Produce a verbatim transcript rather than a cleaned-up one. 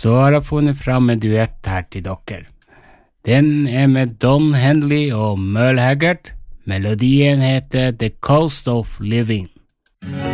Så har jeg funnet fram en duett her til dere. Den er med Don Henley og Merle Haggard. Melodien heter The Cost of Living.